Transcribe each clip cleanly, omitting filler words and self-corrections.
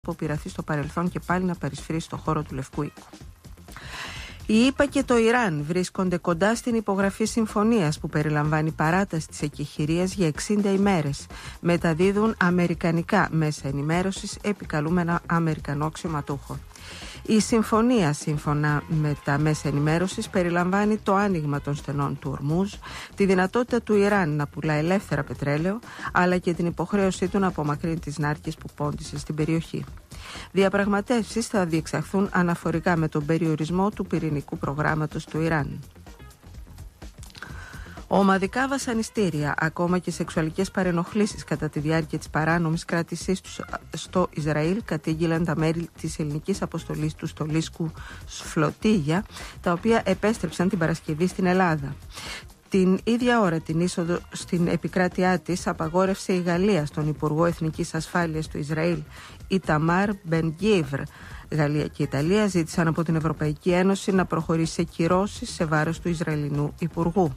αποπειραθεί στο παρελθόν και πάλι να παρισφρήσει στο χώρο του Λευκού Οίκου. Οι ΗΠΑ και το Ιράν βρίσκονται κοντά στην υπογραφή συμφωνίας που περιλαμβάνει παράταση της εκεχηρίας για 60 ημέρες. Μεταδίδουν αμερικανικά μέσα ενημέρωσης επικαλούμενα αμερικανό αξιωματούχο. Η συμφωνία, σύμφωνα με τα μέσα ενημέρωσης, περιλαμβάνει το άνοιγμα των στενών του Ορμούζ, τη δυνατότητα του Ιράν να πουλά ελεύθερα πετρέλαιο, αλλά και την υποχρέωσή του να απομακρύνει τις νάρκες που πόντισε στην περιοχή. Διαπραγματεύσεις θα διεξαχθούν αναφορικά με τον περιορισμό του πυρηνικού προγράμματος του Ιράν. Ομαδικά βασανιστήρια, ακόμα και σεξουαλικές παρενοχλήσεις κατά τη διάρκεια της παράνομης κράτησής τους στο Ισραήλ κατήγγειλαν τα μέλη της ελληνικής αποστολής του Στολίσκου Φλωτίγια, τα οποία επέστρεψαν την Παρασκευή στην Ελλάδα. Την ίδια ώρα την είσοδο στην επικράτειά της απαγόρευσε η Γαλλία στον Υπουργό Εθνικής Ασφάλειας του Ισραήλ, Ιταμάρ Μπεν-Γκίβρ. Γαλλία και Ιταλία ζήτησαν από την Ευρωπαϊκή Ένωση να προχωρήσει σε κυρώσεις σε βάρος του Ισραηλινού Υπουργού.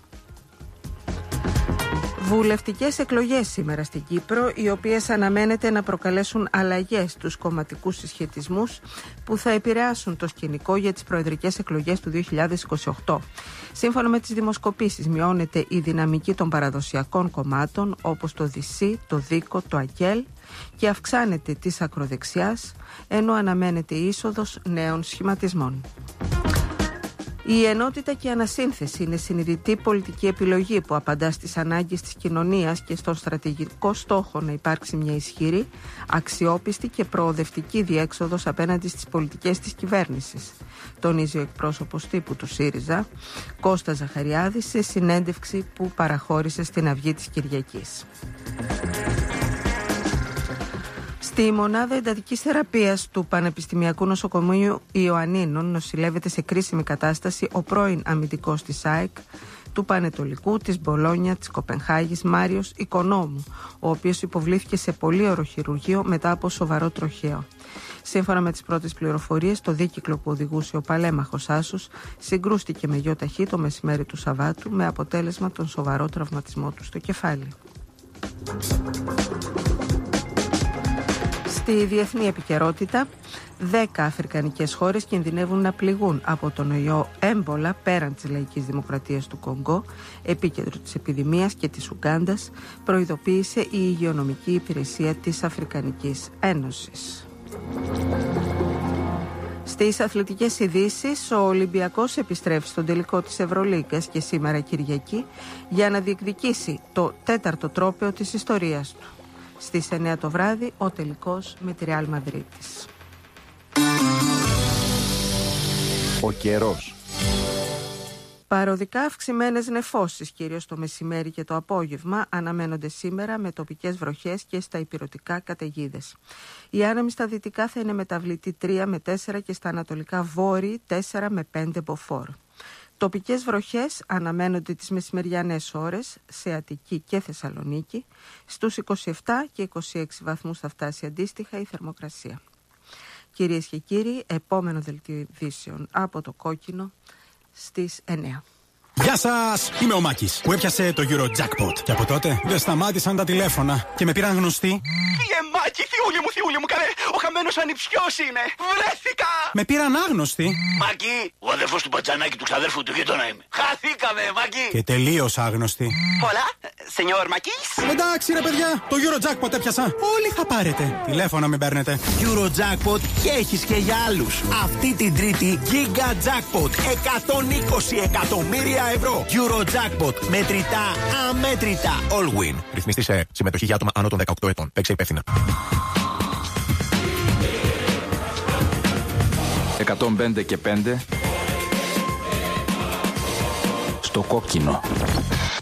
Βουλευτικές εκλογές σήμερα στην Κύπρο, οι οποίες αναμένεται να προκαλέσουν αλλαγές στους κομματικούς συσχετισμούς που θα επηρεάσουν το σκηνικό για τις προεδρικές εκλογές του 2028. Σύμφωνα με τις δημοσκοπήσεις, μειώνεται η δυναμική των παραδοσιακών κομμάτων όπως το ΔΥΣΥ, το ΔΥΚΟ, το ΑΚΕΛ και αυξάνεται της ακροδεξιάς, ενώ αναμένεται η είσοδος νέων σχηματισμών. Η ενότητα και η ανασύνθεση είναι συνειδητή πολιτική επιλογή που απαντά στις ανάγκες της κοινωνίας και στον στρατηγικό στόχο να υπάρξει μια ισχυρή, αξιόπιστη και προοδευτική διέξοδος απέναντι στις πολιτικές της κυβέρνησης, τονίζει ο εκπρόσωπος τύπου του ΣΥΡΙΖΑ, Κώστας Ζαχαριάδης, σε συνέντευξη που παραχώρησε στην Αυγή της Κυριακής. Στη μονάδα εντατικής θεραπείας του Πανεπιστημιακού Νοσοκομείου Ιωαννίνων νοσηλεύεται σε κρίσιμη κατάσταση ο πρώην αμυντικός της ΑΕΚ, του Πανετολικού, της Μπολόνια, της Κοπενχάγης, Μάριος Οικονόμου, ο οποίος υποβλήθηκε σε πολύωρο χειρουργείο μετά από σοβαρό τροχαίο. Σύμφωνα με τις πρώτες πληροφορίες, το δίκυκλο που οδηγούσε ο παλέμαχος Άσος συγκρούστηκε με γιοταχή το μεσημέρι του Σαββάτου, με αποτέλεσμα τον σοβαρό τραυματισμό του στο κεφάλι. Στη διεθνή επικαιρότητα, 10 αφρικανικές χώρες κινδυνεύουν να πληγούν από τον ιό έμπολα πέραν της Λαϊκής Δημοκρατίας του Κονγκό, επίκεντρο της επιδημίας και της Ουγκάντας, προειδοποίησε η Υγειονομική Υπηρεσία της Αφρικανικής Ένωσης. Στις αθλητικές ειδήσεις, ο Ολυμπιακός επιστρέφει στον τελικό της Ευρωλίγκας και σήμερα Κυριακή για να διεκδικήσει το 4ο τρόπαιο της ιστορίας του. Στις 9 το βράδυ ο τελικός με τη Ρεάλ Μαδρίτης. Ο καιρός. Παροδικά αυξημένες νεφώσεις, κυρίως το μεσημέρι και το απόγευμα, αναμένονται σήμερα με τοπικές βροχές και στα ηπειρωτικά καταιγίδες. Η άνεμη στα δυτικά θα είναι μεταβλητή 3 με 4 και στα ανατολικά βόρειοι 4 με 5 μποφόρ. Τοπικές βροχές αναμένονται τις μεσημεριανές ώρες σε Αττική και Θεσσαλονίκη. Στους 27 και 26 βαθμούς θα φτάσει αντίστοιχα η θερμοκρασία. Κυρίες και κύριοι, επόμενο δελτίο ειδήσεων από το Κόκκινο στις 9. Γεια σας! Είμαι ο Μάκης που έπιασε το Eurojackpot. Και από τότε δεν σταμάτησαν τα τηλέφωνα και με πήραν γνωστοί. Φίλε Μάκη, θειούλη μου, καλέ! Ο χαμένος ανιψιός είναι! Βρέθηκα! Με πήραν άγνωστοι. Μάκη, ο αδερφός του Πατζανάκη του ξαδέρφου του γείτονα είμαι. Χαθήκαμε, Μάκη! Και τελείως άγνωστοι. Hola, señor Μάκης. Εντάξει ρε παιδιά, το Eurojackpot έπιασα. Όλοι θα πάρετε. Τηλέφωνα μην παίρνετε. Eurojackpot και έχεις και για άλλους. Αυτή την Τρίτη Giga Jackpot 120 εκατομμύρια ευρώ. Eurojackpot. Μετρητά, αμέτρητα. All win. Ρυθμιστή σε συμμετοχή για άτομα άνω των 18 ετών. Παίξε υπεύθυνα. 105 και 5 στο Κόκκινο.